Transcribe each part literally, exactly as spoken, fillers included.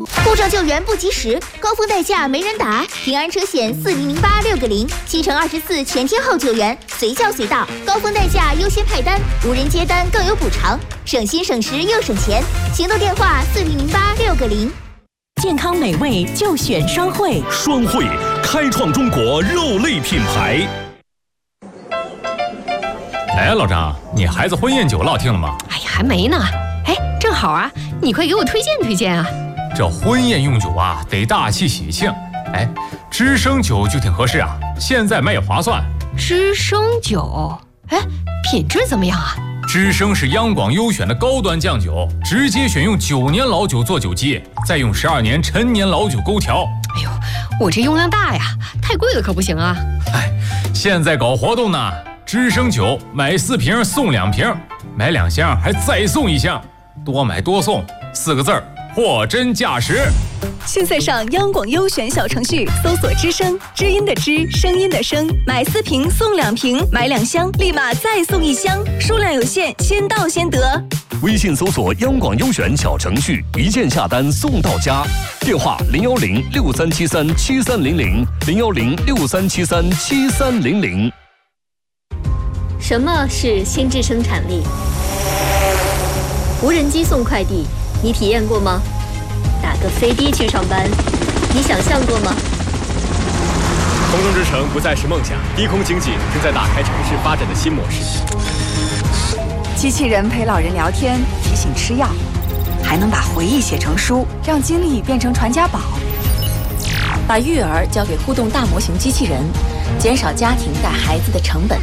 护照救援不及时，高峰代价没人打，平安车险四零零八六个零，七乘二十四全天候救援，随叫随到，高峰代价优先派单，无人接单更有补偿，省心省时又省钱。行动电话四零零八六个零。 健康美味就选双汇， 双汇开创中国肉类品牌。 哎，老张，你孩子婚宴酒落听了吗？ 哎呀，还没呢。哎，正好啊，你快给我推荐推荐啊。 这婚宴用酒啊，得大气喜庆。哎，知生酒就挺合适啊，现在卖也划算。 知生酒，哎，品质怎么样啊？ 知生是央广优选的高端酱酒，直接选用九年老酒做酒基，再用十二年陈年老酒勾调。 哎呦，我这用量大呀，太贵了可不行啊。 哎，现在搞活动呢，知生酒买四瓶送两瓶，买两箱还再送一箱，多买多送，四个字儿，货真价实。 现在上央广优选小程序搜索知声，知音的知，声音的声，买四瓶送两瓶，买两箱立马再送一箱，数量有限，先到先得。 微信搜索央广优选小程序，一键下单送到家。电话零幺零六三七三七三零零零幺零六三七三七三零零。 什么是心智生产力？无人机送快递，你体验过吗？打个飞的去上班，你想象过吗？ 空中之城不再是梦想，低空经济正在打开城市发展的新模式。 机器人陪老人聊天，提醒吃药，还能把回忆写成书，让经历变成传家宝。 把育儿交给互动大模型机器人，减少家庭带孩子的成本。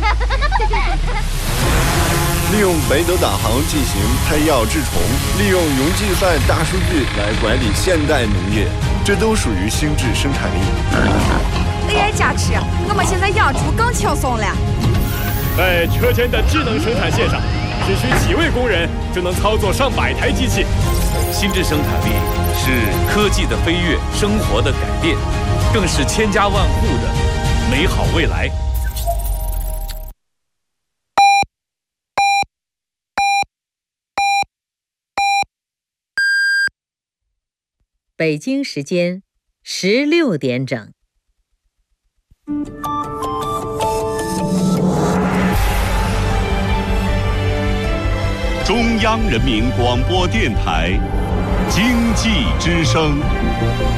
利用北斗导航进行拍药治虫，利用云计算大数据来管理现代农业，这都属于心智生产力。 A I 加持，我们现在养猪更轻松了。 在车间的智能生产线上，只需几位工人就能操作上百台机器。 心智生产力是科技的飞跃，生活的改变，更是千家万户的美好未来。 北京时间十六点整。 中央人民广播电台经济之声。